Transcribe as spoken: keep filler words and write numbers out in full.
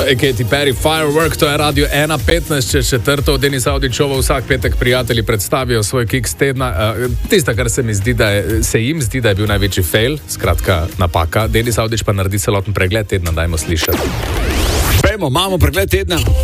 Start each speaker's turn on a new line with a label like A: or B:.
A: To je Katy Perry, Firework, to je Radio ena petnajst, čez četrto. Denis Avdićova vsak petek prijatelji predstavijo svoj kiks tedna. Uh, tista, kar se mi zdi, da je, se jim zdi, da je bil največji fail, skratka napaka. Denis Avdić pa naredi celoten pregled tedna, dajmo slišati.
B: Pejmo, imamo pregled tedna.